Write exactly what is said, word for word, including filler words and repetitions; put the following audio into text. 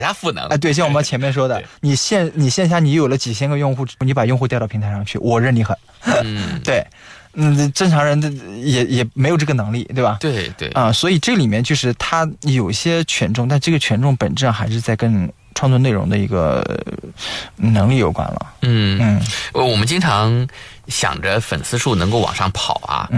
家赋能。 哎，对，像我们前面说的，你线你线下你有了几千个用户，你把用户调到平台上去，我认你狠。 嗯， 对。嗯，正常人的也也没有这个能力，对吧？ 对对啊、呃，所以这里面就是它有些权重，但这个权重本质上还是在跟创作内容的一个能力有关了。 嗯嗯， 我们经常想着粉丝数能够往上跑啊，